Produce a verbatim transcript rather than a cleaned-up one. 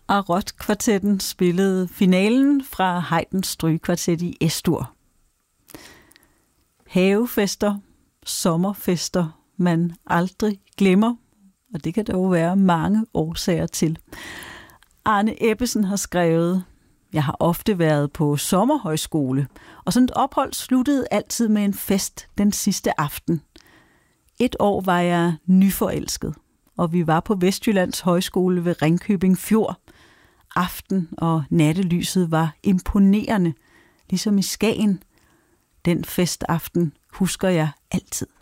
Arot-kvartetten spillede finalen fra Haydns strygekvartet i Es-dur. Havefester, sommerfester, man aldrig glemmer, og det kan der jo være mange årsager til. Arne Ebbesen har skrevet: Jeg har ofte været på sommerhøjskole, og sådan et ophold sluttede altid med en fest den sidste aften. Et år var jeg nyforelsket, og vi var på Vestjyllands Højskole ved Ringkøbing Fjord. Aften og nattelyset var imponerende, ligesom i Skagen. Den festaften husker jeg altid.